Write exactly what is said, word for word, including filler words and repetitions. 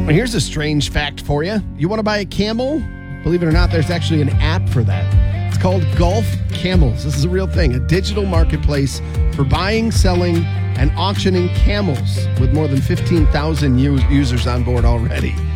Well, here's a strange fact for you. You want to buy a camel? Believe it or not, there's actually an app for that. It's called Golf Camels. This is a real thing, a digital marketplace for buying, selling, and auctioning camels with more than fifteen thousand users on board already.